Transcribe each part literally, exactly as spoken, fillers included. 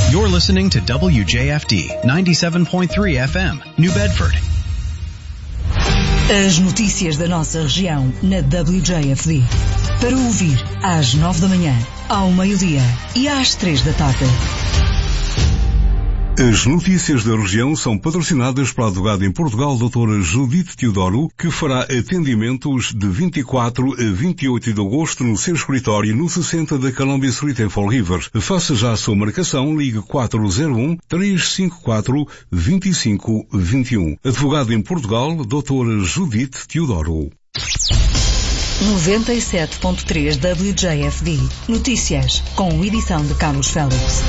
You're listening to W J F D ninety-seven point three F M, New Bedford. As notícias da nossa região na W J F D. Para ouvir às nove da manhã, ao meio-dia e às três da tarde. As notícias da região são patrocinadas pela advogada em Portugal, doutora Judite Teodoro, que fará atendimentos de vinte e quatro a vinte e oito de agosto no seu escritório no sessenta da Columbia Street em Fall River. Faça já a sua marcação, ligue quatro zero um, três cinco quatro, dois cinco dois um. Advogada em Portugal, doutora Judite Teodoro. noventa e sete ponto três W J F D. Notícias, com edição de Carlos Félix.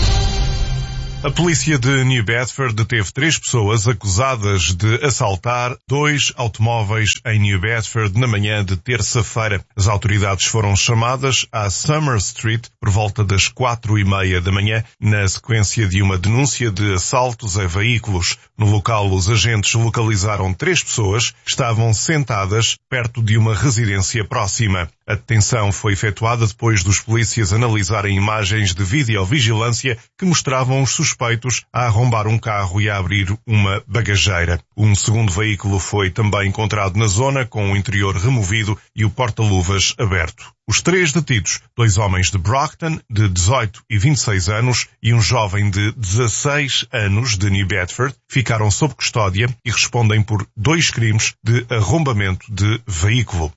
A polícia de New Bedford deteve três pessoas acusadas de assaltar dois automóveis em New Bedford na manhã de terça-feira. As autoridades foram chamadas à Summer Street por volta das quatro e meia da manhã, na sequência de uma denúncia de assaltos a veículos. No local, os agentes localizaram três pessoas que estavam sentadas perto de uma residência próxima. A detenção foi efetuada depois dos polícias analisarem imagens de videovigilância que mostravam os suspeitos a arrombar um carro e a abrir uma bagageira. Um segundo veículo foi também encontrado na zona, com o interior removido e o porta-luvas aberto. Os três detidos, dois homens de Brockton, de dezoito e vinte e seis anos, e um jovem de dezasseis anos de New Bedford, ficaram sob custódia e respondem por dois crimes de arrombamento de veículo.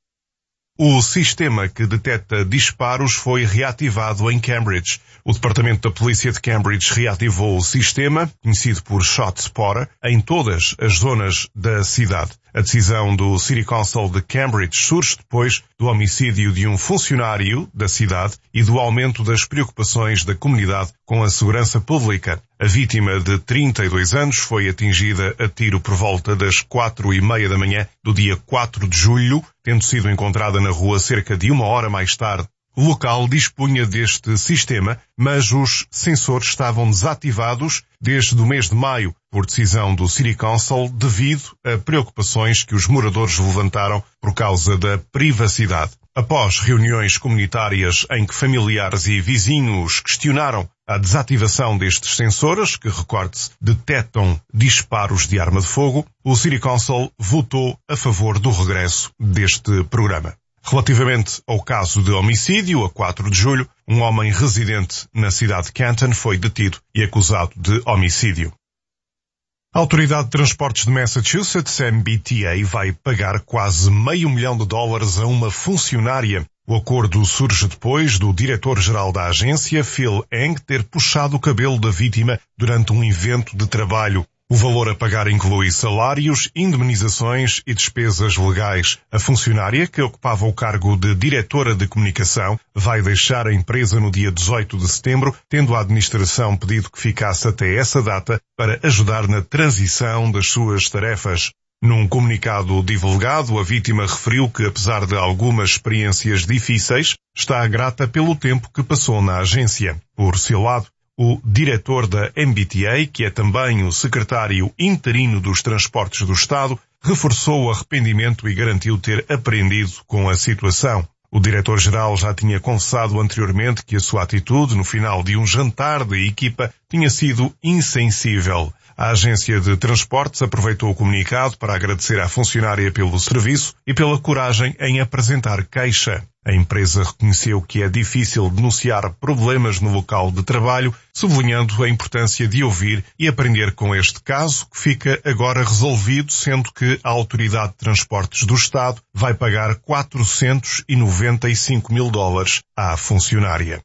O sistema que detecta disparos foi reativado em Cambridge. O Departamento da Polícia de Cambridge reativou o sistema, conhecido por ShotSpotter, em todas as zonas da cidade. A decisão do City Council de Cambridge surge depois do homicídio de um funcionário da cidade e do aumento das preocupações da comunidade com a segurança pública. A vítima de trinta e dois anos foi atingida a tiro por volta das quatro e meia da manhã do dia quatro de julho, tendo sido encontrada na rua cerca de uma hora mais tarde. O local dispunha deste sistema, mas os sensores estavam desativados desde o mês de maio, por decisão do City Council, devido a preocupações que os moradores levantaram por causa da privacidade. Após reuniões comunitárias em que familiares e vizinhos questionaram a desativação destes sensores, que, recorde-se, detectam disparos de arma de fogo, o City Council votou a favor do regresso deste programa. Relativamente ao caso de homicídio, a quatro de julho, um homem residente na cidade de Canton foi detido e acusado de homicídio. A Autoridade de Transportes de Massachusetts, M B T A, vai pagar quase meio milhão de dólares a uma funcionária. O acordo surge depois do diretor-geral da agência, Phil Eng, ter puxado o cabelo da vítima durante um evento de trabalho. O valor a pagar inclui salários, indemnizações e despesas legais. A funcionária, que ocupava o cargo de diretora de comunicação, vai deixar a empresa no dia dezoito de setembro, tendo a administração pedido que ficasse até essa data para ajudar na transição das suas tarefas. Num comunicado divulgado, a vítima referiu que, apesar de algumas experiências difíceis, está grata pelo tempo que passou na agência. Por seu lado, o diretor da M B T A, que é também o secretário interino dos Transportes do Estado, reforçou o arrependimento e garantiu ter aprendido com a situação. O diretor-geral já tinha confessado anteriormente que a sua atitude no final de um jantar da equipa tinha sido insensível. A agência de transportes aproveitou o comunicado para agradecer à funcionária pelo serviço e pela coragem em apresentar queixa. A empresa reconheceu que é difícil denunciar problemas no local de trabalho, sublinhando a importância de ouvir e aprender com este caso, que fica agora resolvido, sendo que a Autoridade de Transportes do Estado vai pagar quatrocentos e noventa e cinco mil dólares à funcionária.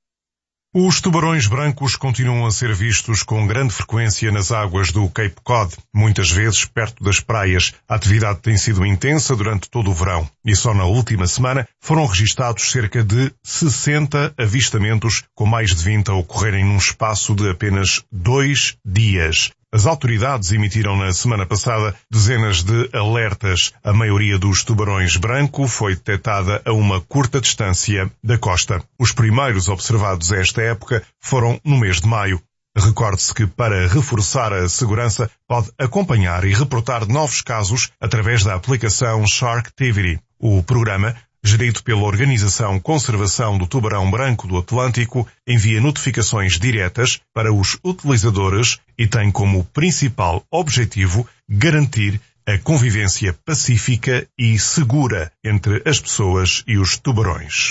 Os tubarões brancos continuam a ser vistos com grande frequência nas águas do Cape Cod, muitas vezes perto das praias. A atividade tem sido intensa durante todo o verão e só na última semana foram registados cerca de sessenta avistamentos, com mais de vinte a ocorrerem num espaço de apenas dois dias. As autoridades emitiram na semana passada dezenas de alertas. A maioria dos tubarões branco foi detectada a uma curta distância da costa. Os primeiros observados a esta época foram no mês de maio. Recorde-se que, para reforçar a segurança, pode acompanhar e reportar novos casos através da aplicação Sharktivity. O programa gerido pela Organização Conservação do Tubarão Branco do Atlântico, envia notificações diretas para os utilizadores e tem como principal objetivo garantir a convivência pacífica e segura entre as pessoas e os tubarões.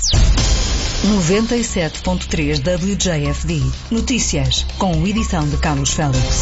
noventa e sete ponto três W J F D. Notícias, com edição de Carlos Félix.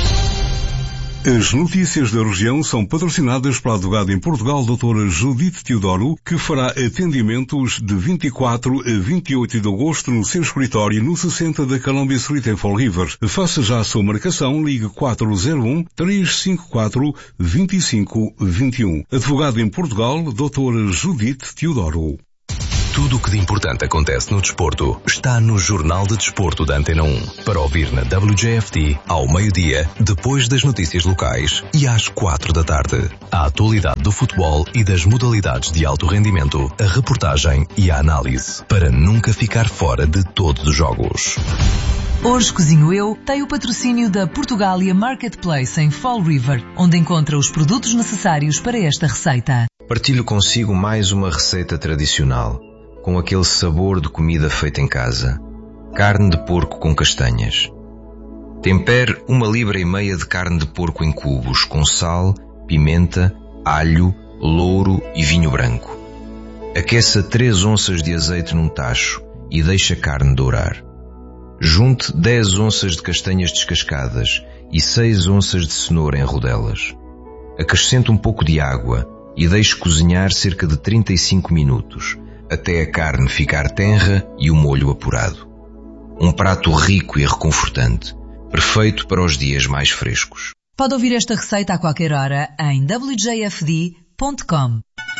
As notícias da região são patrocinadas pela advogada em Portugal, doutora Judite Teodoro, que fará atendimentos de vinte e quatro a vinte e oito de agosto no seu escritório no sessenta da Columbia Street em Fall River. Faça já a sua marcação, ligue quatro zero um, três cinco quatro, dois cinco dois um. Advogada em Portugal, doutora Judite Teodoro. Tudo o que de importante acontece no desporto está no Jornal de Desporto da Antena um. Para ouvir na W J F D ao meio-dia, depois das notícias locais e às quatro da tarde. A atualidade do futebol e das modalidades de alto rendimento, a reportagem e a análise, para nunca ficar fora de todos os jogos. Hoje Cozinho Eu tem o patrocínio da Portugália Marketplace em Fall River, onde encontra os produtos necessários para esta receita. Partilho consigo mais uma receita tradicional, com aquele sabor de comida feita em casa. Carne de porco com castanhas. Tempere uma libra e meia de carne de porco em cubos, com sal, pimenta, alho, louro e vinho branco. Aqueça três onças de azeite num tacho e deixe a carne dourar. Junte dez onças de castanhas descascadas e seis onças de cenoura em rodelas. Acrescente um pouco de água e deixe cozinhar cerca de trinta e cinco minutos, até a carne ficar tenra e o molho apurado. Um prato rico e reconfortante, perfeito para os dias mais frescos. Pode ouvir esta receita a qualquer hora em w j f d ponto com.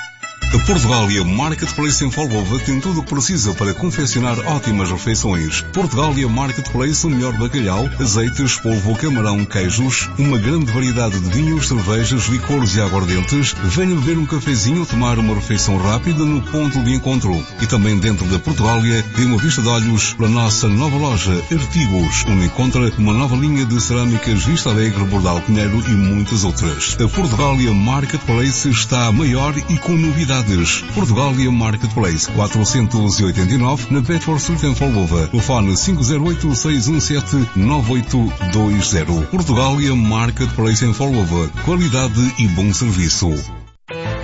A Portugália Marketplace em Folgova tem tudo o que precisa para confeccionar ótimas refeições. Portugália Marketplace, o melhor bacalhau, azeites, polvo, camarão, queijos, uma grande variedade de vinhos, cervejas, licores e aguardentes. Venha beber um cafezinho ou tomar uma refeição rápida no ponto de encontro. E também dentro da Portugália, dê uma vista de olhos para a nossa nova loja Artigos, onde encontra uma nova linha de cerâmicas Vista Alegre, Bordal Pinheiro e muitas outras. A Portugália Marketplace está maior e com novidades. Portugália Marketplace, quatrocentos e oitenta e nove, na Bedford Street em Folgova. Telefone cinco zero oito, seis um sete, nove oito dois zero. Portugália Marketplace em Folgova. Qualidade e bom serviço.